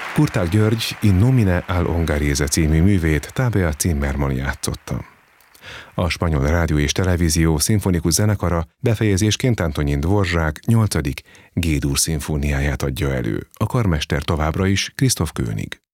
Kurtág György In nomine al Ungariese című művét Tabea Zimmermann játszotta. A Spanyol Rádió és Televízió szimfonikus zenekara befejezésként Antonín Dvořák 8. G-dur szimfóniáját adja elő. A karmester továbbra is Christoph König.